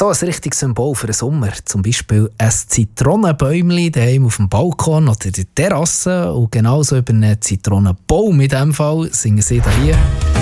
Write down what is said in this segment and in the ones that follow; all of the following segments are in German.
So ein richtiges Symbol für den Sommer. Zum Beispiel ein Zitronenbäumchen daheim auf dem Balkon oder der Terrasse. Und genauso über einen Zitronenbaum in diesem Fall singen sie hier.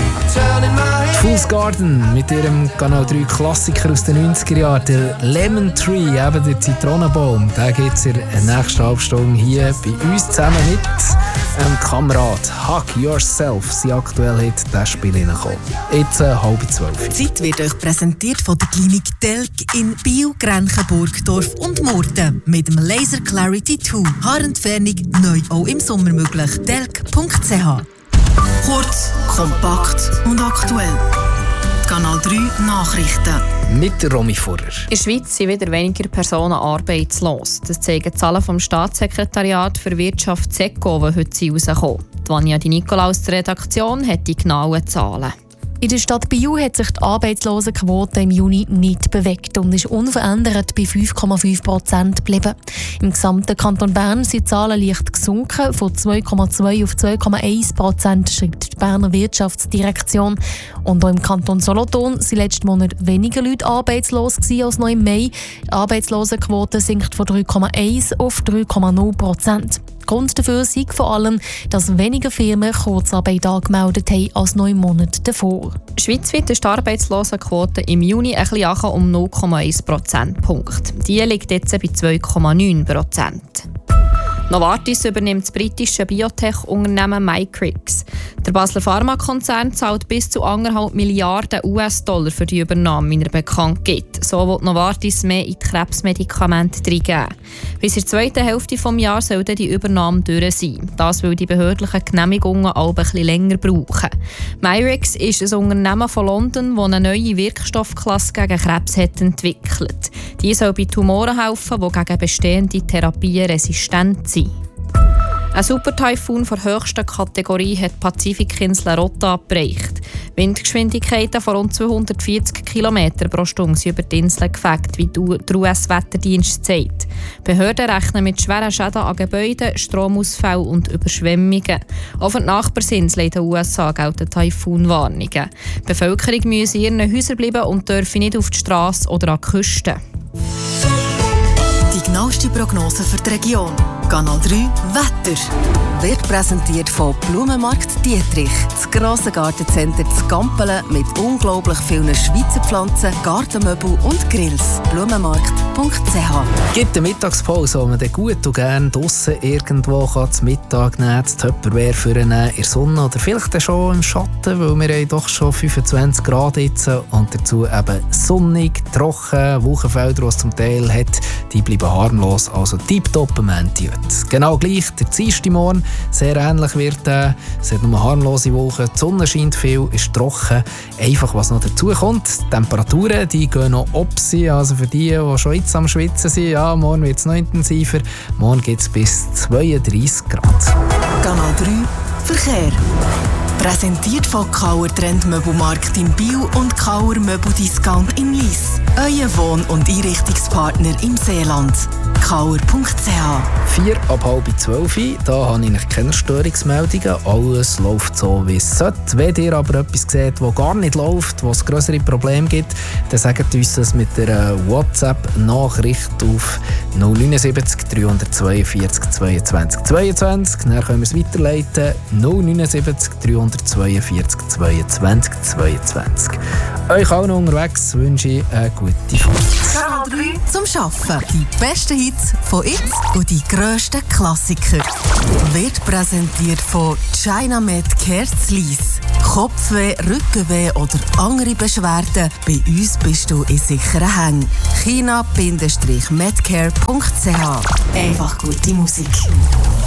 Fool's Garden mit ihrem Kanal 3 Klassiker aus den 90er Jahren, der Lemon Tree, eben der Zitronenbaum. Den gibt es in der nächsten Halbstunde hier bei uns zusammen mit einem Kamerad. Hug Yourself, sein aktuell Hit, das Spiel hineinkommen. Jetzt 11:30. Die Zeit wird euch präsentiert von der Klinik Telk in Biel, Grenchen, Dorf und Murten. Mit dem Laser Clarity 2. Haarentfernung neu auch im Sommer möglich. telk.ch. Kurz, kompakt und aktuell. Kanal 3 Nachrichten. Mit Romy Furrer. In der Schweiz sind wieder weniger Personen arbeitslos. Das zeigen Zahlen vom Staatssekretariat für Wirtschaft SECO, die heute rauskommen. Vanja Di Nicolaus der Redaktion hat die genauen Zahlen. In der Stadt Biel hat sich die Arbeitslosenquote im Juni nicht bewegt und ist unverändert bei 5,5% geblieben. Im gesamten Kanton Bern sind die Zahlen leicht gesunken, von 2,2 auf 2,1%, schreibt die Berner Wirtschaftsdirektion. Und auch im Kanton Solothurn sind letzten Monat weniger Leute arbeitslos als noch im Mai. Die Arbeitslosenquote sinkt von 3,1 auf 3,0%. Grund dafür sei vor allem, dass weniger Firmen Kurzarbeit angemeldet haben als 9 Monate davor. Schweizweit ist die Arbeitslosenquote im Juni ein bisschen um 0,1 Prozentpunkt. Die liegt jetzt bei 2,9%. Novartis übernimmt das britische Biotech-Unternehmen Mycrix. Der Basler Pharmakonzern zahlt bis zu 1,5 Milliarden US-Dollar für die Übernahme, wie er bekannt gibt. So will Novartis mehr in die Krebsmedikamente reingeben. Bis in der zweiten Hälfte des Jahres soll die Übernahme durch sein. Das, weil die behördlichen Genehmigungen auch ein bisschen länger brauchen. Mycrix ist ein Unternehmen von London, das eine neue Wirkstoffklasse gegen Krebs hat entwickelt. Die soll bei Tumoren helfen, die gegen bestehende Therapien resistent sind. Ein Supertaifun der höchsten Kategorie hat die Pazifikinsel Rota abgereicht. Windgeschwindigkeiten von rund 240 km pro Stunde sind über die Insel gefegt, wie der US-Wetterdienst sagt. Behörden rechnen mit schweren Schäden an Gebäuden, Stromausfällen und Überschwemmungen. Auch für die Nachbarsinsel in den USA gelten Taifunwarnungen. Die Bevölkerung muss in ihren Häusern bleiben und dürfen nicht auf die Straße oder an die Küste. Die genaueste Prognose für die Region. Kanal 3 Wetter. Wird präsentiert von Blumenmarkt Dietrich. Das grosse Gartencenter zu Gampelen mit unglaublich vielen Schweizer Pflanzen, Gartenmöbel und Grills. Blumenmarkt.ch. Gibt eine Mittagspause, wo man dann gut und gerne draussen irgendwo zum Mittag nehmen, das Tupperware vornehmen, in der Sonne oder vielleicht dann schon im Schatten, weil wir haben doch schon 25 Grad jetzt und dazu eben sonnig, trocken, Wochenfelder, was zum Teil hat, die bleiben harmlos, also tipptopp am Ende. Genau gleich, der Dienstagmorgen, sehr ähnlich wird es hat nur harmlose Wochen, die Sonne scheint viel, ist trocken. Einfach was noch dazu kommt, die Temperaturen, die gehen noch ab, also für die schon jetzt am Schwitzen sind, ja, morgen wird es noch intensiver, morgen geht es bis 32 Grad. Kanal 3 Verkehr. Präsentiert von Kauer Trendmöbelmarkt in Biel und Kauer Möbeldiscount in Lyss. Euer Wohn- und Einrichtungspartner im Seeland. Kauer.ch. 11:45, da habe ich keine Störungsmeldungen. Alles läuft so, wie es sollte. Wenn ihr aber etwas seht, das gar nicht läuft, wo es größere Probleme gibt, dann sagt uns das mit der WhatsApp-Nachricht auf 079 342 22 22. Dann können wir es weiterleiten. 079 342 22 22. Euch allen unterwegs wünsche ich eine gute Fahrt. Kanal 3 zum Schaffen. Die besten Hits von jetzt und die grössten Klassiker. Wird präsentiert von Chinamed Care Lyss. Kopfweh, Rückenweh oder andere Beschwerden? Bei uns bist du in sicheren Hängen. China-medcare.ch. Einfach gute Musik.